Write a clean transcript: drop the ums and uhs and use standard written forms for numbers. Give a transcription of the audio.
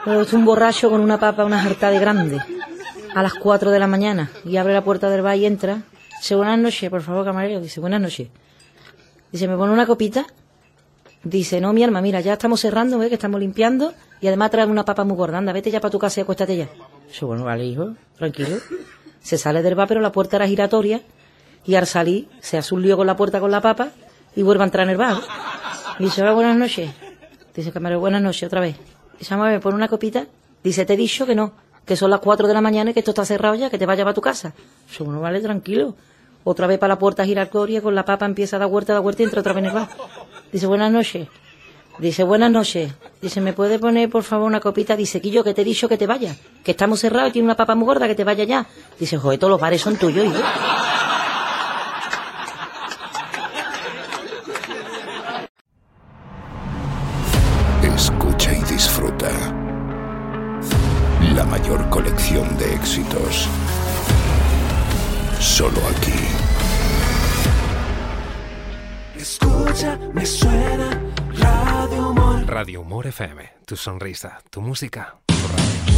Pero es un borracho con una papa, una jarta de grande, a las 4 de la mañana, y abre la puerta del bar y entra. Dice, buenas noches, por favor, camarero. Dice, buenas noches. Dice, ¿me pone una copita? Dice, no, mi alma, mira, ya estamos cerrando, ¿ves? Que estamos limpiando, y además trae una papa muy gorda. Anda, vete ya para tu casa y acuéstate ya. Dice, bueno, vale, hijo, tranquilo. Se sale del bar, pero la puerta era giratoria, y al salir se hace un lío con la puerta con la papa, y vuelve a entrar en el bar. Y dice, hola, buenas noches. Dice, camarero, buenas noches, otra vez. Dice, vamos a ver, ¿pone una copita? Dice, te he dicho que no, que son las 4 de la mañana y que esto está cerrado ya, que te vayas para tu casa. Dice, bueno, vale, tranquilo. Otra vez para la puerta giratoria, con la papa empieza a dar vuelta y entra otra vez en el bar. Dice, buenas noches. Dice, buenas noches. Dice, ¿me puede poner, por favor, una copita? Dice, Quillo, que te he dicho que te vayas, que estamos cerrados y tiene una papa muy gorda, que te vaya ya. Dice, joder, todos los bares son tuyos, hijo. Escucha y disfruta. La mayor colección de éxitos. Solo aquí. Escucha, me suena Radio Humor. Radio Humor FM, tu sonrisa, tu música.